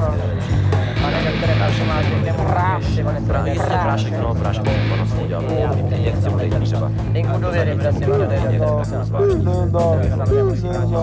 Ma non è per personaggio, è un razzo, ma è Jestli prášek, no, prášek ono jsme udělali. Jak chci bude jít třeba. in cui dovere per la settimana Někde jsme se rozvážili.